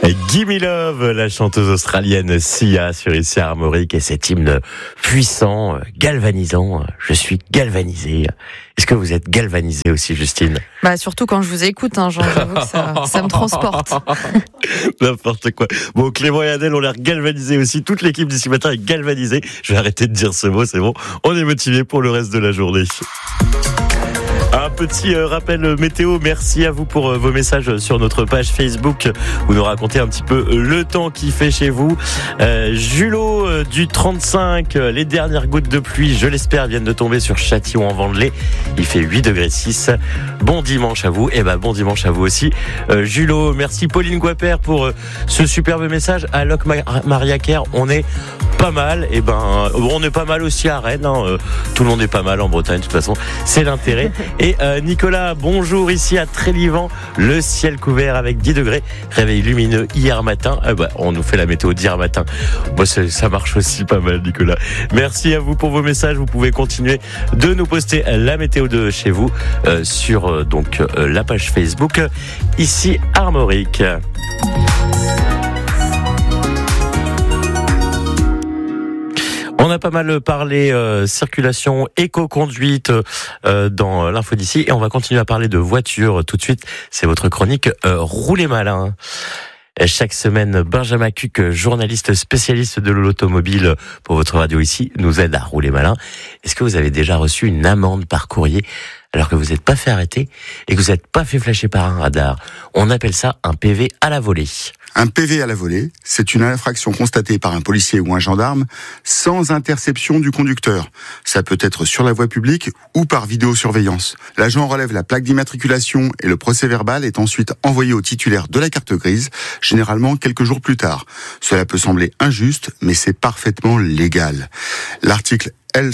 Gimme Love, la chanteuse australienne Sia sur ici Armorique et cet hymne puissant, galvanisant. Je suis galvanisé. Est-ce que vous êtes galvanisé aussi, Justine? Surtout quand je vous écoute, j'avoue que ça me transporte. N'importe quoi. Bon, Clément et Adèle ont l'air galvanisés aussi. Toute l'équipe d'ici matin est galvanisée. Je vais arrêter de dire ce mot, c'est bon. On est motivé pour le reste de la journée. Un petit rappel météo, merci à vous pour vos messages sur notre page Facebook. Vous nous racontez un petit peu le temps qu'il fait chez vous. Julot du 35, les dernières gouttes de pluie, je l'espère, viennent de tomber sur Châtillon-en-Vendée. Il fait 8 degrés 6. Bon dimanche à vous, et bon dimanche à vous aussi. Julot, merci Pauline Guaper pour ce superbe message. À Loc Maria Kerr, on est pas mal. On est pas mal aussi à Rennes. Tout le monde est pas mal en Bretagne, de toute façon. C'est l'intérêt. Et Nicolas, bonjour, ici à Trélivan, le ciel couvert avec 10 degrés, réveil lumineux hier matin. On nous fait la météo d'hier matin. Ça marche aussi pas mal, Nicolas. Merci à vous pour vos messages. Vous pouvez continuer de nous poster la météo de chez vous sur la page Facebook ici Armorique. On a pas mal parlé circulation, éco-conduite dans l'info d'ici et on va continuer à parler de voitures tout de suite. C'est votre chronique Roulez malin. Chaque semaine, Benjamin Cuc, journaliste spécialiste de l'automobile pour votre radio ici, nous aide à rouler malin. Est-ce que vous avez déjà reçu une amende par courrier alors que vous n'êtes pas fait arrêter et que vous n'êtes pas fait flasher par un radar? On appelle ça un PV à la volée. Un PV à la volée, c'est une infraction constatée par un policier ou un gendarme sans interception du conducteur. Ça peut être sur la voie publique ou par vidéosurveillance. L'agent relève la plaque d'immatriculation et le procès-verbal est ensuite envoyé au titulaire de la carte grise, généralement quelques jours plus tard. Cela peut sembler injuste, mais c'est parfaitement légal. L'article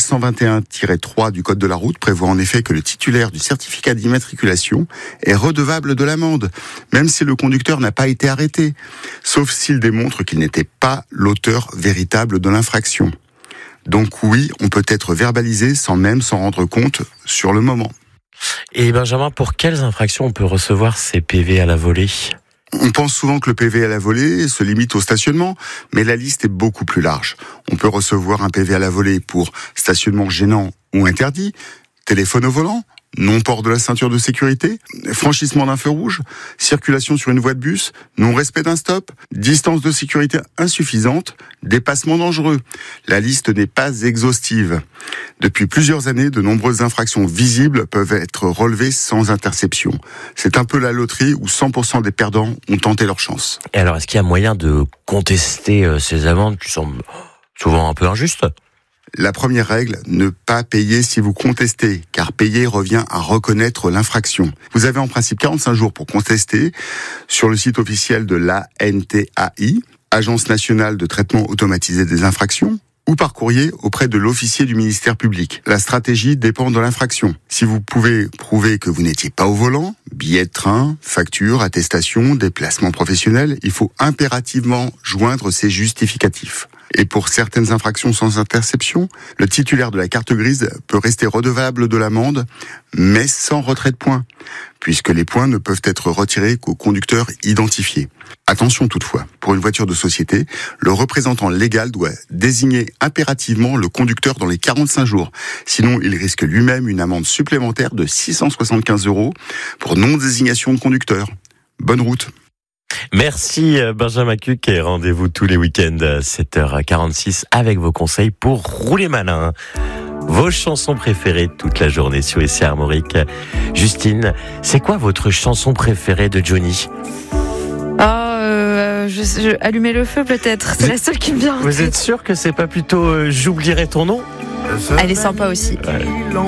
L121-3 du Code de la route prévoit en effet que le titulaire du certificat d'immatriculation est redevable de l'amende, même si le conducteur n'a pas été arrêté, sauf s'il démontre qu'il n'était pas l'auteur véritable de l'infraction. Donc oui, on peut être verbalisé sans même s'en rendre compte sur le moment. Et Benjamin, pour quelles infractions on peut recevoir ces PV à la volée ? On pense souvent que le PV à la volée se limite au stationnement, mais la liste est beaucoup plus large. On peut recevoir un PV à la volée pour stationnement gênant ou interdit, téléphone au volant, non-port de la ceinture de sécurité, franchissement d'un feu rouge, circulation sur une voie de bus, non-respect d'un stop, distance de sécurité insuffisante, dépassement dangereux. La liste n'est pas exhaustive. Depuis plusieurs années, de nombreuses infractions visibles peuvent être relevées sans interception. C'est un peu la loterie où 100% des perdants ont tenté leur chance. Et alors, est-ce qu'il y a moyen de contester ces amendes qui semblent souvent un peu injustes ? La première règle, ne pas payer si vous contestez, car payer revient à reconnaître l'infraction. Vous avez en principe 45 jours pour contester sur le site officiel de l'ANTAI, Agence nationale de traitement automatisé des infractions, ou par courrier auprès de l'officier du ministère public. La stratégie dépend de l'infraction. Si vous pouvez prouver que vous n'étiez pas au volant, billet de train, facture, attestation, déplacement professionnel, il faut impérativement joindre ces justificatifs. Et pour certaines infractions sans interception, le titulaire de la carte grise peut rester redevable de l'amende, mais sans retrait de points, puisque les points ne peuvent être retirés qu'au conducteur identifié. Attention toutefois, pour une voiture de société, le représentant légal doit désigner impérativement le conducteur dans les 45 jours. Sinon, il risque lui-même une amende supplémentaire de 675 € pour non-désignation de conducteur. Bonne route. Merci Benjamin Cuc et rendez-vous tous les week-ends à 7h46 avec vos conseils pour rouler malin. Vos chansons préférées toute la journée sur ici Armorique. Justine, c'est quoi votre chanson préférée de Johnny ? Allumer le feu peut-être, c'est la seule qui me vient en tête. Vous êtes sûr que c'est pas plutôt J'oublierai ton nom ? Elle est sympa aussi. Ouais.